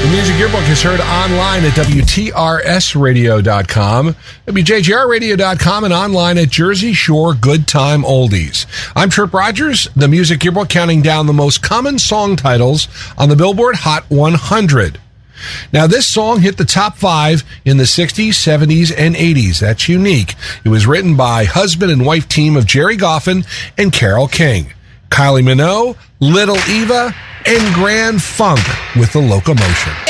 The Music Yearbook is heard online at WTRSradio.com, WJGRradio.com, and online at Jersey Shore Good Time Oldies. I'm Trip Rogers, the Music Yearbook, counting down the most common song titles on the Billboard Hot 100. Now, this song hit the top 5 in the 60s, 70s, and 80s. That's unique. It was written by husband and wife team of Jerry Goffin and Carole King. Kylie Minogue, Little Eva, and Grand Funk with The Locomotion.